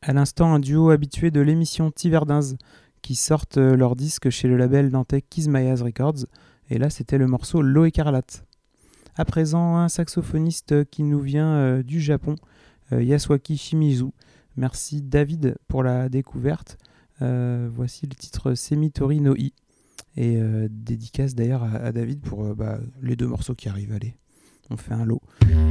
À l'instant, un duo habitué de l'émission Tiverdins qui sortent leur disque chez le label nantais Kiss My Eyes Records. Et là, c'était le morceau L'eau écarlate. À présent, un saxophoniste qui nous vient du Japon, Yasuaki Shimizu. Merci David pour la découverte. Voici le titre Semitori no I. Et dédicace d'ailleurs à David pour les deux morceaux qui arrivent. Allez, on fait un lot.